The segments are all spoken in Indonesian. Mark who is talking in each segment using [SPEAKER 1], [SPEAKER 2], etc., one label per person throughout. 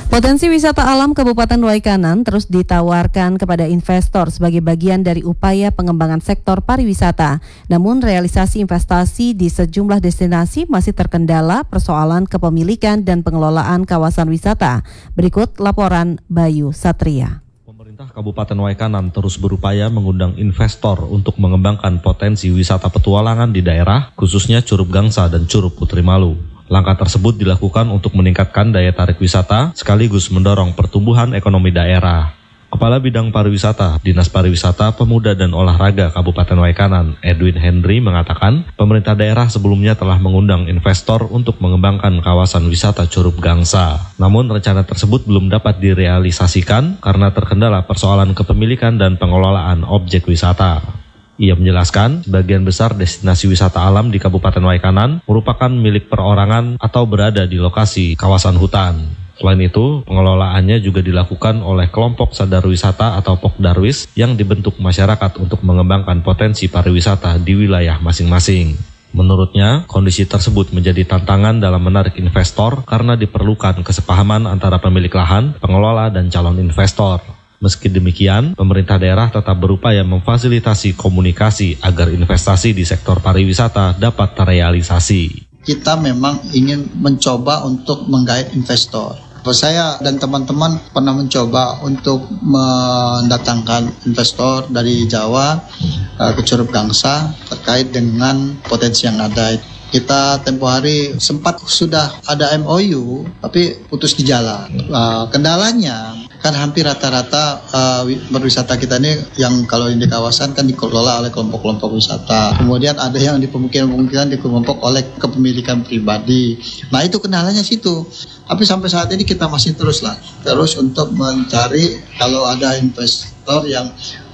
[SPEAKER 1] Potensi wisata alam Kabupaten Waikanan terus ditawarkan kepada investor sebagai bagian dari upaya pengembangan sektor pariwisata. Namun realisasi investasi di sejumlah destinasi masih terkendala persoalan kepemilikan dan pengelolaan kawasan wisata. Berikut laporan Bayu Satria.
[SPEAKER 2] Pemerintah Kabupaten Waikanan terus berupaya mengundang investor untuk mengembangkan potensi wisata petualangan di daerah, khususnya Curug Gangsa dan Curug Putri Malu. Langkah tersebut dilakukan untuk meningkatkan daya tarik wisata sekaligus mendorong pertumbuhan ekonomi daerah. Kepala Bidang Pariwisata, Dinas Pariwisata, Pemuda dan Olahraga Kabupaten Waikanan, Edwin Henry mengatakan, pemerintah daerah sebelumnya telah mengundang investor untuk mengembangkan kawasan wisata Curug Gangsa. Namun rencana tersebut belum dapat direalisasikan karena terkendala persoalan kepemilikan dan pengelolaan objek wisata. Ia menjelaskan, sebagian besar destinasi wisata alam di Kabupaten Waikanan merupakan milik perorangan atau berada di lokasi kawasan hutan. Selain itu, pengelolaannya juga dilakukan oleh kelompok sadar wisata atau Pokdarwis yang dibentuk masyarakat untuk mengembangkan potensi pariwisata di wilayah masing-masing. Menurutnya, kondisi tersebut menjadi tantangan dalam menarik investor karena diperlukan kesepahaman antara pemilik lahan, pengelola, dan calon investor. Meski demikian, pemerintah daerah tetap berupaya memfasilitasi komunikasi agar investasi di sektor pariwisata dapat terrealisasi.
[SPEAKER 3] Kita memang ingin mencoba untuk menggait investor. Saya dan teman-teman pernah mencoba untuk mendatangkan investor dari Jawa ke Curug Gangsa terkait dengan potensi yang ada. Kita tempo hari sempat sudah ada MOU tapi putus di jalan. Kendalanya kan hampir rata-rata berwisata kita ini yang kalau di kawasan kan dikelola oleh kelompok-kelompok wisata. Kemudian ada yang di pemukiman dikelompok oleh kepemilikan pribadi. Nah itu kendalanya situ. Tapi sampai saat ini kita masih terus untuk mencari kalau ada investor yang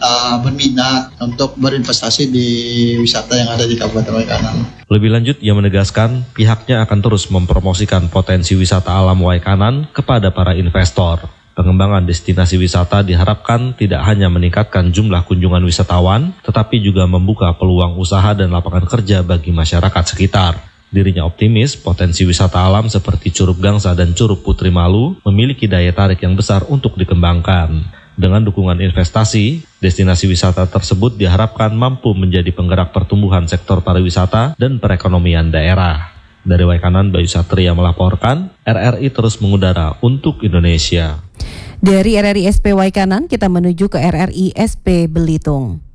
[SPEAKER 3] berminat untuk berinvestasi di wisata yang ada di Kabupaten Waikanan.
[SPEAKER 2] Lebih lanjut, ia menegaskan pihaknya akan terus mempromosikan potensi wisata alam Waikanan kepada para investor. Pengembangan destinasi wisata diharapkan tidak hanya meningkatkan jumlah kunjungan wisatawan, tetapi juga membuka peluang usaha dan lapangan kerja bagi masyarakat sekitar. Dirinya optimis potensi wisata alam seperti Curug Gangsa dan Curug Putri Malu memiliki daya tarik yang besar untuk dikembangkan. Dengan dukungan investasi, destinasi wisata tersebut diharapkan mampu menjadi penggerak pertumbuhan sektor pariwisata dan perekonomian daerah. Dari Waikanan, Bayu Satria melaporkan, RRI terus mengudara untuk Indonesia.
[SPEAKER 1] Dari RRI SP Waikanan, kita menuju ke RRI SP Belitung.